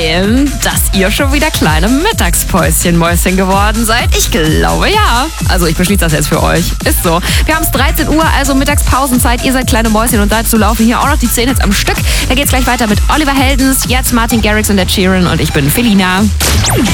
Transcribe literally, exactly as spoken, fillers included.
sehen, dass ihr schon wieder kleine Mittagspäuschen-Mäuschen geworden seid? Ich glaube ja. Also ich beschließe das jetzt für euch. Ist so. Wir haben es dreizehn Uhr, also Mittagspausenzeit. Ihr seid kleine Mäuschen und dazu laufen hier auch noch die zehn Hits am Stück. Da geht's gleich weiter mit Oliver Heldens, jetzt Martin Garrix und der Sheeran und ich bin Felina.